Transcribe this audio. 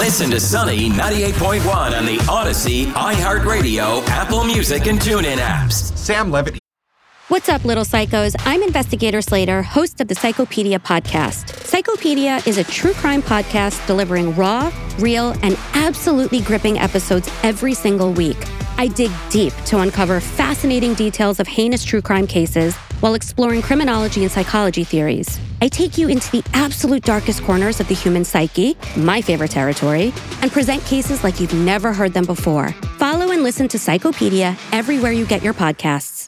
Listen to Sunny 98.1 on the Odyssey, iHeartRadio, Apple Music, and TuneIn apps. Sam Levitt. What's up, little psychos? I'm Investigator Slater, host of the Psychopedia podcast. Psychopedia is a true crime podcast delivering raw, real, and absolutely gripping episodes every single week. I dig deep to uncover fascinating details of heinous true crime cases while exploring criminology and psychology theories. I take you into the absolute darkest corners of the human psyche, my favorite territory, and present cases like you've never heard them before. Follow and listen to Psychopedia everywhere you get your podcasts.